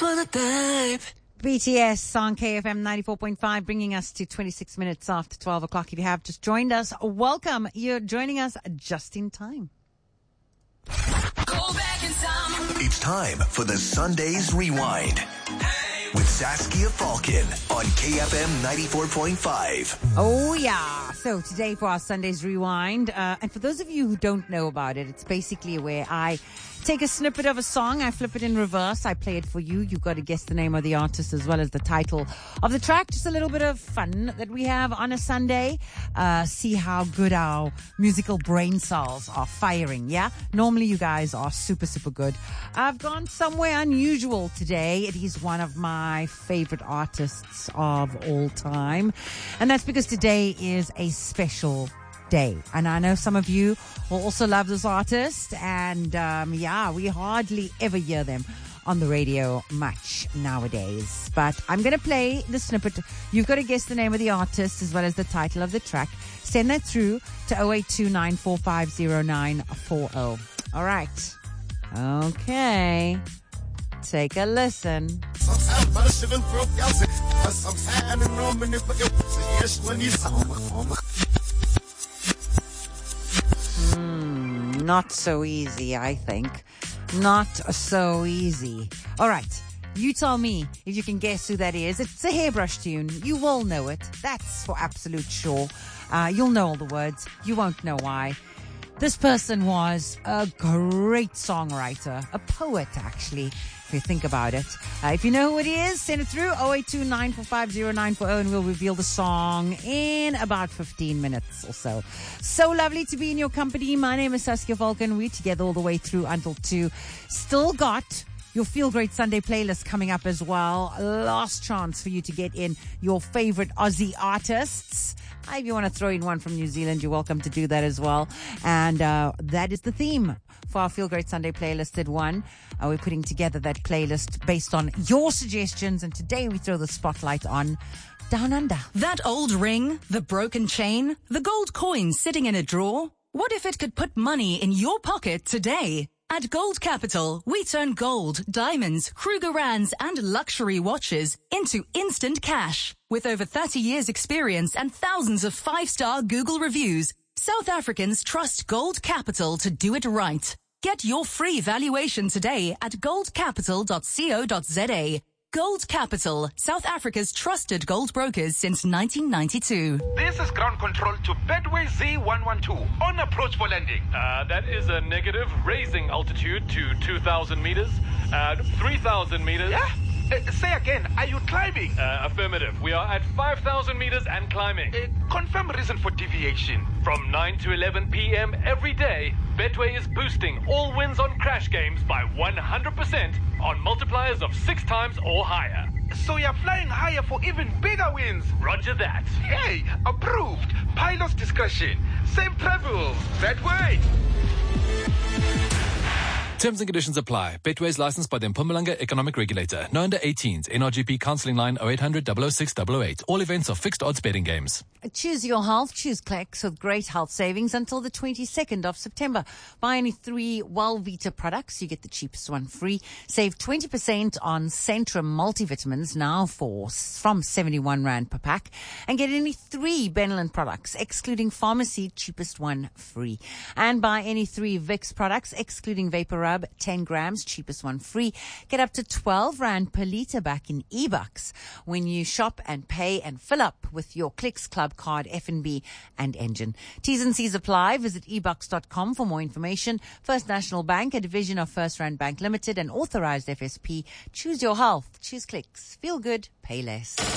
for the babe. BTS on KFM 94.5, bringing us to 26 minutes after 12 o'clock. If you have just joined us, welcome. You're joining us just in time. Go back in time. It's time for the Sundays Rewind with Saskia Falcon on KFM 94.5. Oh, yeah. So today for our Sundays Rewind, and for those of you who don't know about it, it's basically where I take a snippet of a song, I flip it in reverse, I play it for you. You've got to guess the name of the artist as well as the title of the track. Just a little bit of fun that we have on a Sunday. See how good our musical brain cells are firing, yeah? Normally you guys are super, super good. I've gone somewhere unusual today. It is one of my favorite artists of all time. And that's because today is a special day. And I know some of you will also love this artist. And we hardly ever hear them on the radio much nowadays. But I'm going to play the snippet. You've got to guess the name of the artist as well as the title of the track. Send that through to 0829450940. All right. Okay. Take a listen. Not so easy, I think. Not so easy. All right. You tell me if you can guess who that is. It's a Hairbrush tune. You will know it. That's for absolute sure. You'll know all the words. You won't know why. This person was a great songwriter, a poet actually, if you think about it. If you know who it is, send it through 0829450940 and we'll reveal the song in about 15 minutes or so. So lovely to be in your company. My name is Saskia Falcon. We're together all the way through until 2. Still got your Feel Great Sunday playlist coming up as well. Last chance for you to get in your favorite Aussie artists. If you want to throw in one from New Zealand, you're welcome to do that as well. And that is the theme for our Feel Great Sunday playlist at 1. We're putting together that playlist based on your suggestions. And today we throw the spotlight on Down Under. That old ring, the broken chain, the gold coin sitting in a drawer. What if it could put money in your pocket today? At Gold Capital, we turn gold, diamonds, Krugerrands, and luxury watches into instant cash. With over 30 years experience and thousands of 5-star Google reviews, South Africans trust Gold Capital to do it right. Get your free valuation today at goldcapital.co.za. Gold Capital, South Africa's trusted gold brokers since 1992. This is ground control to Bedway Z112 on approach for landing. That is a negative, raising altitude to 2,000 meters at 3,000 meters. Yeah? Say again, are you climbing? Affirmative. We are at 5,000 meters and climbing. Confirm reason for deviation. From 9 to 11 p.m. every day, Betway is boosting all wins on crash games by 100% on multipliers of 6 times or higher. So you're flying higher for even bigger wins. Roger that. Hey, approved. Pilot's discretion. Same travels. Betway. Terms and conditions apply. Betway is licensed by the Mpumalanga Economic Regulator. No under 18s. NRGP counselling line 0800 006 008. All events are fixed odds betting games. Choose your health. Choose Clicks with great health savings until the 22nd of September. Buy any 3 Wellvita products. You get the cheapest one free. Save 20% on Centrum multivitamins now from 71 Rand per pack. And get any 3 Benylin products, excluding pharmacy, cheapest one free. And buy any 3 Vicks products, excluding Vapor Rub, 10 grams, cheapest one free. Get up to 12 Rand per litre back in eBucks when you shop and pay and fill up with your Clicks Club card, FNB and Engine. T's and C's apply. Visit ebucks.com for more information. First National Bank, a division of First Rand Bank Limited, and authorized FSP. Choose your health. Choose Clicks. Feel good. Pay less.